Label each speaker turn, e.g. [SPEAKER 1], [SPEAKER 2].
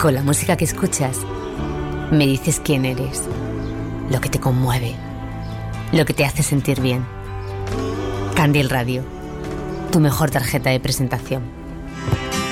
[SPEAKER 1] con la música que escuchas, me dices quién eres, lo que te conmueve, lo que te hace sentir bien. Candil Radio, tu mejor tarjeta de presentación.